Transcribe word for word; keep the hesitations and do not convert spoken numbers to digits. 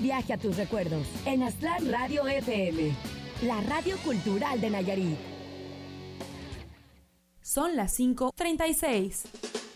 Viaje a tus recuerdos en Aztlán Radio F M, la radio cultural de Nayarit. Son las cinco treinta y seis.